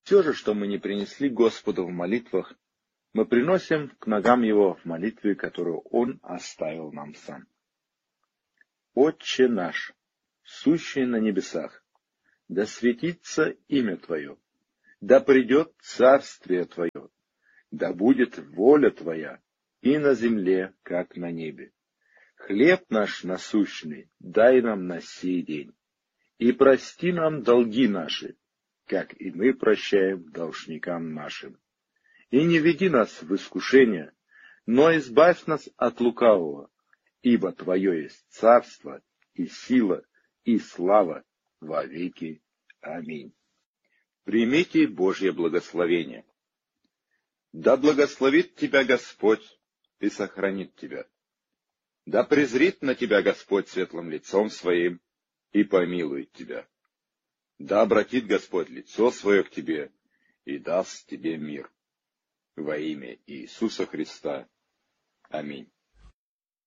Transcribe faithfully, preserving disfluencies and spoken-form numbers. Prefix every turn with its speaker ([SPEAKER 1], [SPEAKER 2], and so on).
[SPEAKER 1] Все же, что мы не принесли Господу в молитвах, мы приносим к ногам Его в молитве, которую Он оставил нам сам. Отче наш, сущий на небесах, да светится имя Твое, да придет царствие Твое, да будет воля Твоя и на земле, как на небе. Хлеб наш насущный дай нам на сей день, и прости нам долги наши, как и мы прощаем должникам нашим. И не веди нас в искушение, но избавь нас от лукавого, ибо Твое есть царство и сила и слава во веки. Аминь. Примите Божье благословение. Да благословит тебя Господь и сохранит тебя. Да презрит на тебя Господь светлым лицом своим и помилует тебя. Да обратит Господь лицо свое к тебе и даст тебе мир. Во имя Иисуса Христа. Аминь.